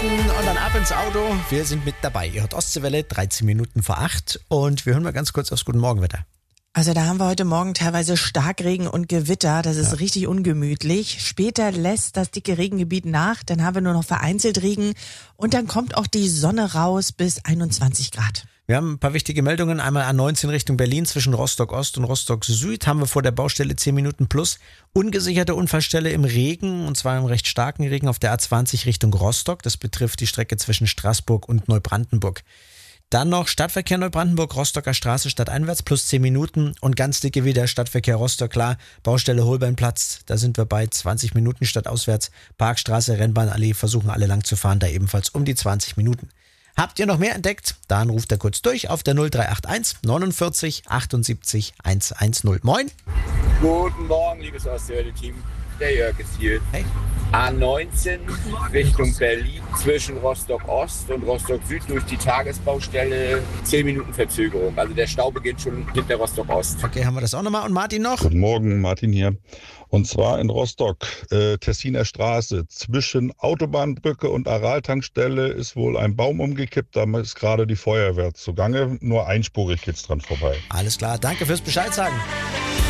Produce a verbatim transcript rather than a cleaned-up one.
Essen und dann ab ins Auto. Wir sind mit dabei. Ihr hört Ostseewelle, dreizehn Minuten vor acht. Und wir hören mal ganz kurz aufs Guten Morgenwetter. Also da haben wir heute Morgen teilweise Starkregen und Gewitter. Das ist ja richtig ungemütlich. Später lässt das dicke Regengebiet nach. Dann haben wir nur noch vereinzelt Regen. Und dann kommt auch die Sonne raus bis einundzwanzig Grad. Wir haben ein paar wichtige Meldungen. Einmal A neunzehn Richtung Berlin zwischen Rostock Ost und Rostock Süd haben wir vor der Baustelle zehn Minuten plus. Ungesicherte Unfallstelle im Regen, und zwar im recht starken Regen auf der A zwanzig Richtung Rostock. Das betrifft die Strecke zwischen Straßburg und Neubrandenburg. Dann noch Stadtverkehr Neubrandenburg, Rostocker Straße stadteinwärts plus zehn Minuten und ganz dicke wieder Stadtverkehr Rostock, klar, Baustelle Holbeinplatz, da sind wir bei zwanzig Minuten stadtauswärts, Parkstraße, Rennbahnallee, versuchen alle lang zu fahren, da ebenfalls um die zwanzig Minuten. Habt ihr noch mehr entdeckt? Dann ruft er kurz durch auf der null drei acht eins neunundvierzig achtundsiebzig hundertzehn. Moin. Guten Morgen, liebes Ostseewelle-Team. Der Jörg ist hier. Hey. A neunzehn Richtung Berlin zwischen Rostock Ost und Rostock Süd durch die Tagesbaustelle. zehn Minuten Verzögerung. Also der Stau beginnt schon hinter Rostock Ost. Okay, haben wir das auch nochmal. Und Martin noch? Guten Morgen, Martin hier. Und zwar in Rostock, äh, Tessiner Straße. Zwischen Autobahnbrücke und Araltankstelle ist wohl ein Baum umgekippt. Da ist gerade die Feuerwehr zugange. Nur einspurig geht's dran vorbei. Alles klar, danke fürs Bescheid sagen.